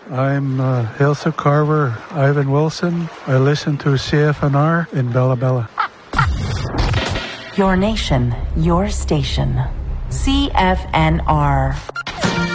I'm Elsa Carver, Ivan Wilson. I listen to CFNR in Bella Bella. Your nation, your station. CFNR.